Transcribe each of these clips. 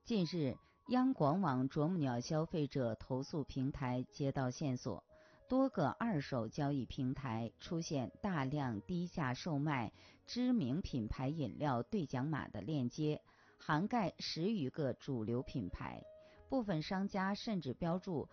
近日，央广网啄木鸟消费者投诉平台接到线索，多个二手交易平台出现大量低价售卖知名品牌饮料兑奖码的链接，涵盖10余个主流品牌，部分商家甚至标注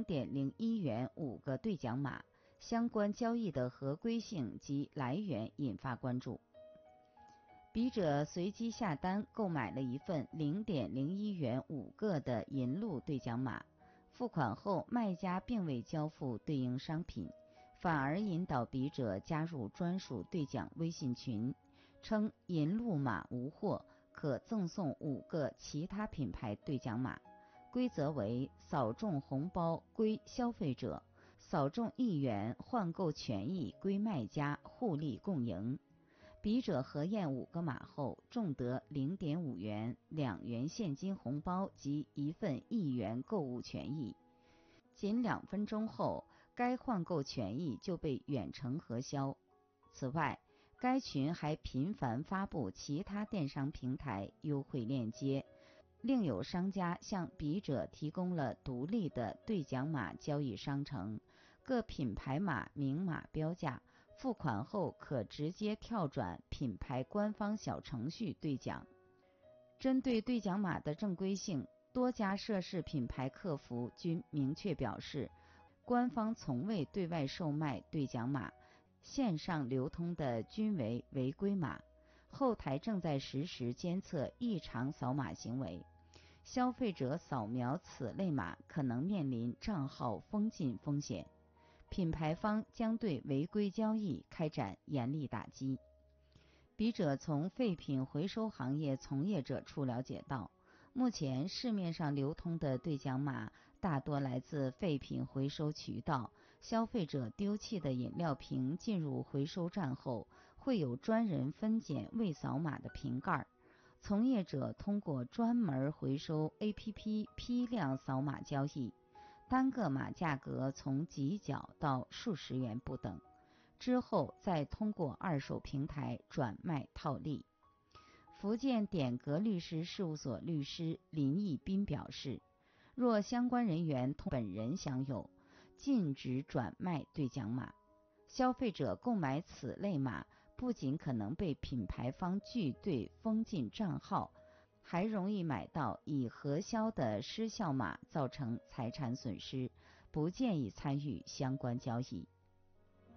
0.01 元5个兑奖码，相关交易的合规性及来源引发关注。笔者随机下单购买了一份 0.01 元5个的银鹭兑奖码，付款后卖家并未交付对应商品，反而引导笔者加入专属兑奖微信群，称银鹭码无货，可赠送5个其他品牌兑奖码，规则为扫中红包归消费者，扫中1元换购权益归卖家，互利共赢。笔者核验5个码后，中得 0.5 元、2元现金红包及1份1元购物权益。仅2分钟后，该换购权益就被远程核销。此外，该群还频繁发布其他电商平台优惠链接，另有商家向笔者提供了独立的兑奖码交易商城，各品牌码明码标价，付款后可直接跳转品牌官方小程序兑奖。针对兑奖码的正规性，多家涉事品牌客服均明确表示，官方从未对外售卖兑奖码，线上流通的均为违规码，后台正在实时监测异常扫码行为，消费者扫描此类码可能面临账号封禁风险，品牌方将对违规交易开展严厉打击。笔者从废品回收行业从业者处了解到，目前市面上流通的兑奖码大多来自废品回收渠道，消费者丢弃的饮料瓶进入回收站后，会有专人分拣未扫码的瓶盖，从业者通过专门回收 APP 批量扫码交易，单个码价格从几角到数十元不等，之后再通过二手平台转卖套利。福建典格律师事务所律师林义斌表示，若相关人员本人享有，禁止转卖兑奖码。消费者购买此类码，不仅可能被品牌方拒兑封禁账号，还容易买到已核销的失效码，造成财产损失，不建议参与相关交易。